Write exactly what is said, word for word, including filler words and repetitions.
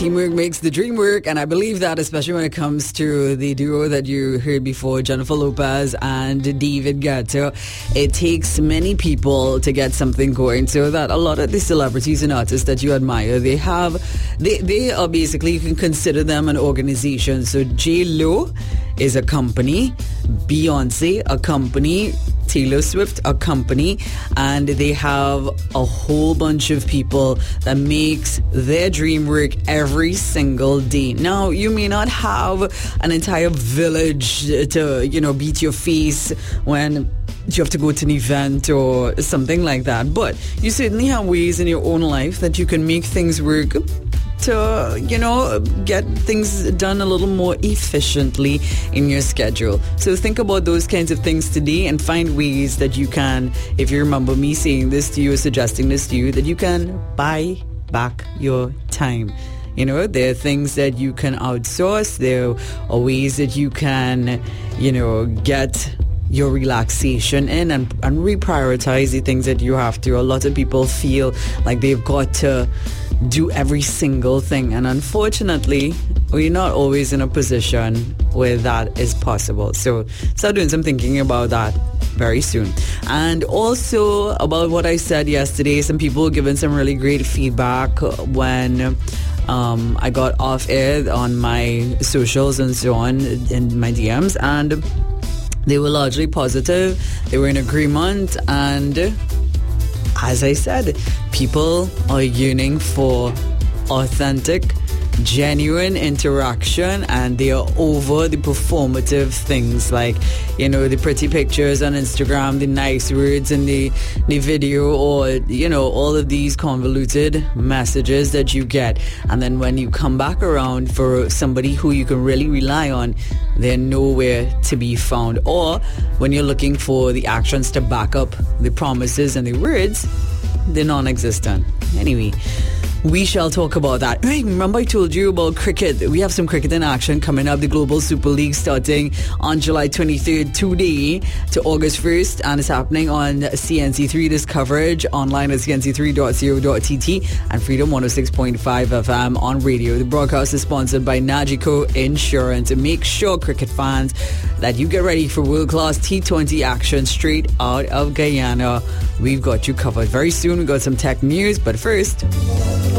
Teamwork makes the dream work, and I believe that, especially when it comes to the duo that you heard before, Jennifer Lopez and David Guetta. It takes many people to get something going, so that a lot of the celebrities and artists that you admire, they have, they, they are basically, you can consider them an organization. So J-Lo is a company, Beyonce a company, Taylor Swift a company, and they have a whole bunch of people that makes their dream work every single day. Now, you may not have an entire village to, you know, beat your face when you have to go to an event or something like that, but you certainly have ways in your own life that you can make things work to, you know, get things done a little more efficiently in your schedule. So think about those kinds of things today and find ways that you can, if you remember me saying this to you or suggesting this to you, that you can buy back your time. You know, there are things that you can outsource. There are ways that you can, you know, get your relaxation in and, and reprioritize the things that you have to. A lot of people feel like they've got to do every single thing, and unfortunately we're not always in a position where that is possible. So start doing some thinking about that very soon. And also about what I said yesterday, some people giving some really great feedback when um, I got off air on my socials and so on in my D Ms, and they were largely positive. They were in agreement, and as I said, people are yearning for authentic, genuine interaction, and they are over the performative things like, you know, the pretty pictures on Instagram, the nice words in the, the video, or, you know, all of these convoluted messages that you get. And then when you come back around for somebody who you can really rely on, they're nowhere to be found. Or when you're looking for the actions to back up the promises and the words, they're non-existent. Anyway, we shall talk about that. Hey, remember I told you about cricket? We have some cricket in action coming up. The Global Super League starting on July twenty-third today to August first, and it's happening on C N C three. This coverage online at c n c three dot co dot t t and Freedom one oh six point five F M on radio. The broadcast is sponsored by Nagico Insurance. And make sure, cricket fans, that you get ready for world-class T twenty action straight out of Guyana. We've got you covered. Very soon, we've got some tech news, but first...